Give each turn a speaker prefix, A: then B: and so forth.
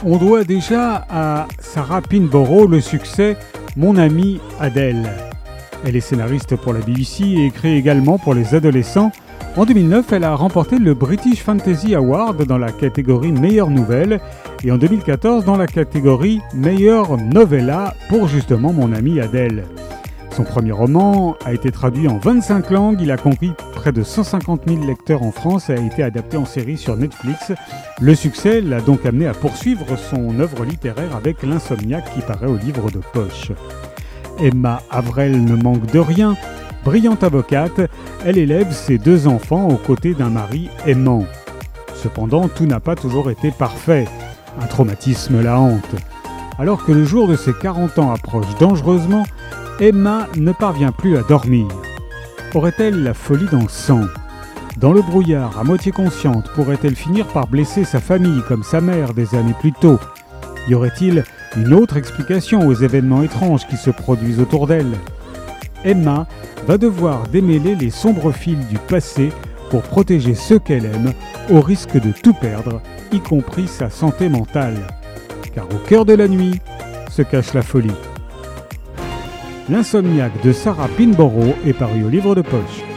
A: On doit déjà à Sarah Pinborough le succès Mon amie Adèle. Elle est scénariste pour la BBC et écrit également pour les adolescents. En 2009, elle a remporté le British Fantasy Award dans la catégorie meilleure nouvelle et en 2014 dans la catégorie meilleure novella pour justement Mon amie Adèle. Son premier roman a été traduit en 25 langues, il a conquis près de 150 000 lecteurs en France et a été adapté en série sur Netflix. Le succès l'a donc amené à poursuivre son œuvre littéraire avec L'Insomniaque qui paraît au livre de poche. Emma Avrel ne manque de rien. Brillante avocate, elle élève ses 2 enfants aux côtés d'un mari aimant. Cependant, tout n'a pas toujours été parfait. Un traumatisme la hante. Alors que le jour de ses 40 ans approche dangereusement, Emma ne parvient plus à dormir. Aurait-elle la folie dans le sang ? Dans le brouillard, à moitié consciente, pourrait-elle finir par blesser sa famille comme sa mère des années plus tôt ? Y aurait-il une autre explication aux événements étranges qui se produisent autour d'elle ? Emma va devoir démêler les sombres fils du passé pour protéger ceux qu'elle aime, au risque de tout perdre, y compris sa santé mentale. Car au cœur de la nuit se cache la folie. L'Insomniaque de Sarah Pinborough est paru au livre de poche.